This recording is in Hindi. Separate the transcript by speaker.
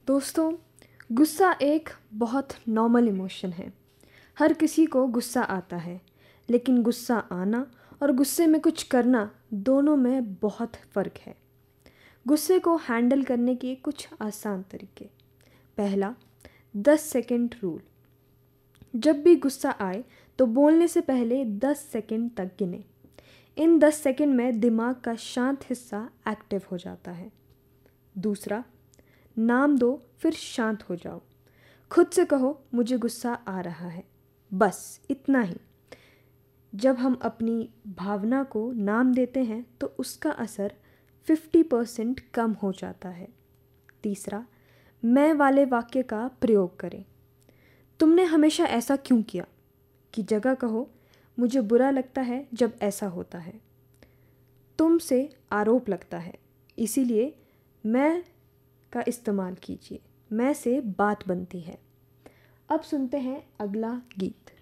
Speaker 1: दोस्तों, गुस्सा एक बहुत नॉर्मल इमोशन है। हर किसी को गुस्सा आता है, लेकिन गुस्सा आना और गुस्से में कुछ करना दोनों में बहुत फ़र्क है। गुस्से को हैंडल करने के कुछ आसान तरीके। पहला, 10 सेकंड रूल। जब भी गुस्सा आए तो बोलने से पहले 10 सेकंड तक गिने। इन 10 सेकंड में दिमाग का शांत हिस्सा एक्टिव हो जाता है। दूसरा, नाम दो फिर शांत हो जाओ। खुद से कहो, मुझे गुस्सा आ रहा है, बस इतना ही। जब हम अपनी भावना को नाम देते हैं तो उसका असर 50% कम हो जाता है। तीसरा, मैं वाले वाक्य का प्रयोग करें। तुमने हमेशा ऐसा क्यों किया की जगह कहो, मुझे बुरा लगता है जब ऐसा होता है। तुमसे आरोप लगता है, इसीलिए मैं का इस्तेमाल कीजिए। मैं से बात बनती है। अब सुनते हैं अगला गीत।